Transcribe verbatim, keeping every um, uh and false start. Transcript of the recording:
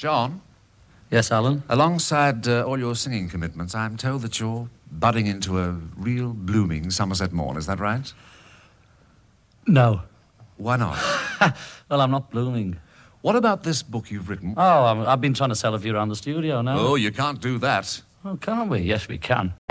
John? Yes, Alan? Alongside uh, all your singing commitments, I'm told that you're budding into a real blooming Somerset morn. Is that right? No. Why not? Well, I'm not blooming. What about this book you've written? Oh, I'm, I've been trying to sell it for you around the studio now. Oh, you can't do that. Oh, can't we? Yes, we can.